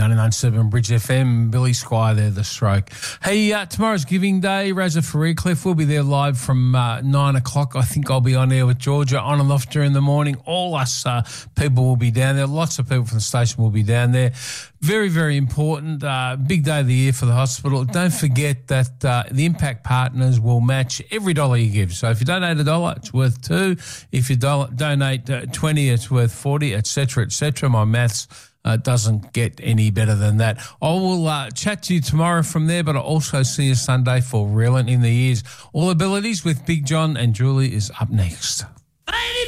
99.7 Bridge FM. Billy Squire there, The Stroke. Hey, tomorrow's Giving Day. Razza for Redcliffe. We'll be there live from 9 o'clock. I think I'll be on air with Georgia on and off during the morning. All us people will be down there. Lots of people from the station will be down there. Very, very important. Big day of the year for the hospital. Don't forget that the Impact Partners will match every dollar you give. So if you donate $1, it's worth $2. If you donate 20, it's worth 40, etc., etc. My maths doesn't get any better than that. I will chat to you tomorrow from there, but I'll also see you Sunday for Reeling in the Ears. All Abilities with Big John and Julie is up next.